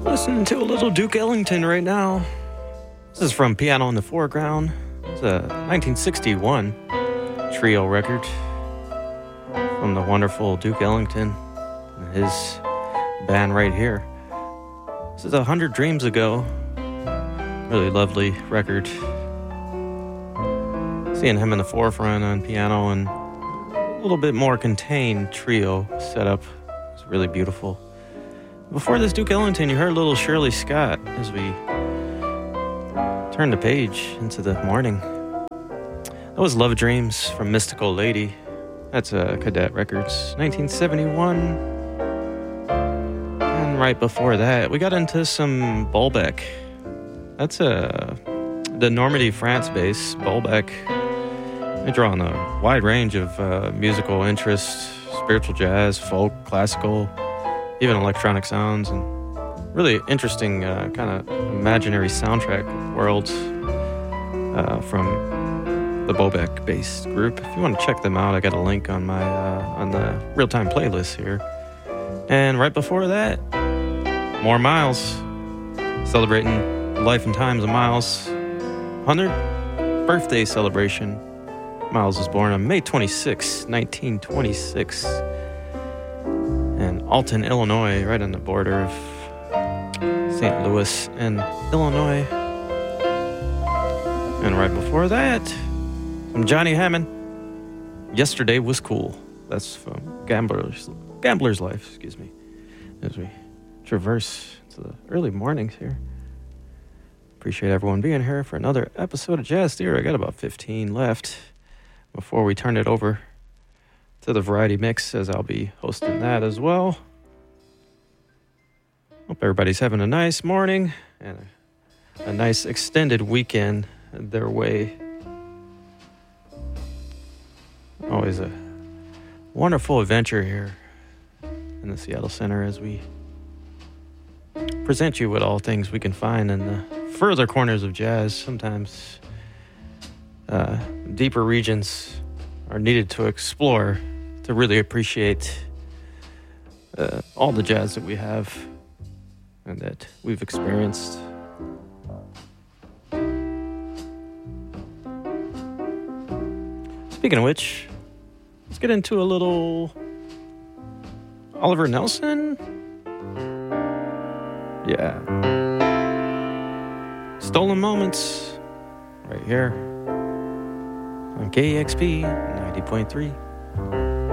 Listening to a little Duke Ellington right now. This is from Piano in the Foreground. It's a 1961 trio record from the wonderful Duke Ellington and his band right here. This is 100 Dreams Ago. Really lovely record. Seeing him in the forefront on piano and a little bit more contained trio setup. It's really beautiful. Before this Duke Ellington, you heard a little Shirley Scott as we turn the page into the morning. That was Love Dreams from Mystical Lady. That's Cadet Records, 1971. And right before that, we got into some Bolbec. That's the Normandy, France base, Bolbec. They draw on a wide range of musical interests, spiritual jazz, folk, classical, even electronic sounds, and really interesting kind of imaginary soundtrack worlds from the Bolbec-based group. If you want to check them out, I got a link on my on the real-time playlist here. And right before that, more Miles, celebrating the life and times of Miles. 100th birthday celebration. Miles was born on May 26, 1926. In Alton, Illinois, right on the border of St. Louis and Illinois. And right before that, from Johnny Hammond, Yesterday Was Cool. That's from Gambler's Life, excuse me, as we traverse to the early mornings here. Appreciate everyone being here for another episode of Jazz Theory. I got about 15 left before we turn it over to the Variety Mix, as I'll be hosting that as well. Hope everybody's having a nice morning and a nice extended weekend their way. Always a wonderful adventure here in the Seattle Center as we present you with all things we can find in the further corners of jazz. Sometimes deeper regions are needed to explore to really appreciate all the jazz that we have and that we've experienced. Speaking of which, let's get into a little Oliver Nelson. Yeah. Stolen Moments right here on KEXP 90.3.